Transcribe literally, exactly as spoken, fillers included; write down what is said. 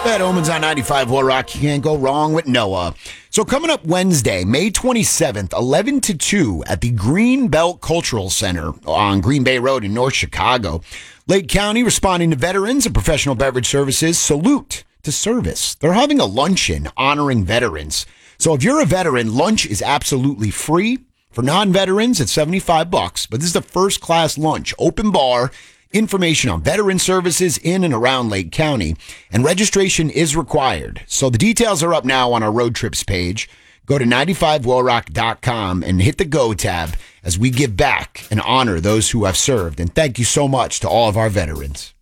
That Omens on ninety-five War Rock. You can't go wrong with Noah. So coming up Wednesday, May twenty-seventh, eleven to two at the Greenbelt Cultural Center on Green Bay Road in North Chicago. Lake County responding to veterans and professional beverage services. Salute to service. They're having a luncheon honoring veterans. So if you're a veteran, lunch is absolutely free. For non-veterans, it's seventy-five bucks, but this is the first class lunch, open bar. Information on veteran services in and around Lake County, and registration is required. So the details are up now on our road trips page. Go to ninety-five well rock dot com and hit the Go tab as we give back and honor those who have served. And thank you so much to all of our veterans.